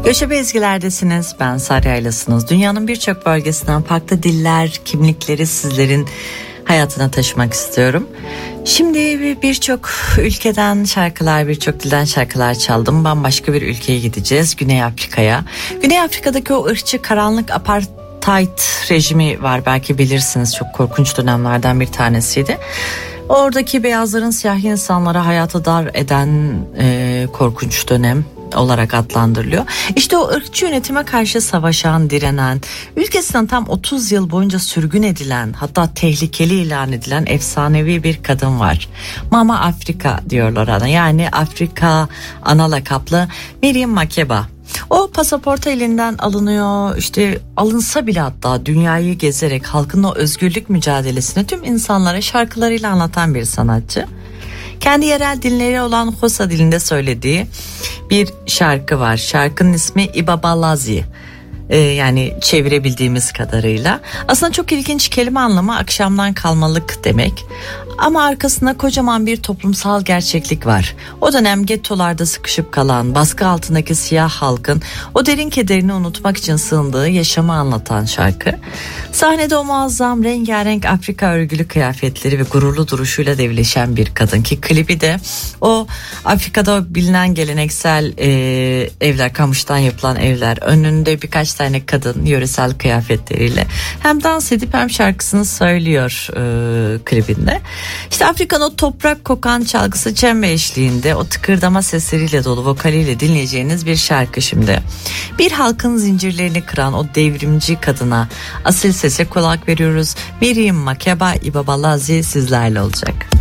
Göçebe ezgilerdesiniz. Ben Sarı Yaylasınız. Dünyanın birçok bölgesinden farklı diller, kimlikleri sizlerin hayatına taşımak istiyorum. Şimdi birçok ülkeden şarkılar, birçok dilden şarkılar çaldım. Bambaşka bir ülkeye gideceğiz. Güney Afrika'ya. Güney Afrika'daki o ırkçı karanlık apartheid rejimi var. Belki bilirsiniz, çok korkunç dönemlerden bir tanesiydi. Oradaki beyazların siyah insanlara hayatı dar eden korkunç dönem olarak adlandırılıyor. İşte o ırkçı yönetime karşı savaşan, direnen, ülkesinden tam 30 yıl boyunca sürgün edilen, hatta tehlikeli ilan edilen efsanevi bir kadın var. Mama Afrika diyorlar ona. Yani Afrika ana lakaplı Miriam Makeba. O pasaportu elinden alınıyor, işte alınsa bile hatta dünyayı gezerek halkın o özgürlük mücadelesini tüm insanlara şarkılarıyla anlatan bir sanatçı. Kendi yerel dilleri olan Xhosa dilinde söylediği bir şarkı var. Şarkının ismi Ibabalazi. Yani çevirebildiğimiz kadarıyla. Aslında çok ilginç, kelime anlamı akşamdan kalmalık demek. Ama arkasında kocaman bir toplumsal gerçeklik var. O dönem gettolarda sıkışıp kalan, baskı altındaki siyah halkın o derin kederini unutmak için sığındığı yaşamı anlatan şarkı. Sahnede o muazzam rengarenk Afrika örgülü kıyafetleri ve gururlu duruşuyla devleşen bir kadın ki klibi de o Afrika'da bilinen geleneksel evler, kamıştan yapılan evler, önünde birkaç tane kadın yöresel kıyafetleriyle hem dans edip hem şarkısını söylüyor klibinde. İşte Afrika'nın o toprak kokan çalgısı cembe eşliğinde o tıkırdama sesleriyle dolu vokaliyle dinleyeceğiniz bir şarkı şimdi. Bir halkın zincirlerini kıran o devrimci kadına, asil sese kulak veriyoruz. Miriam Makeba Ibabalazi sizlerle olacak.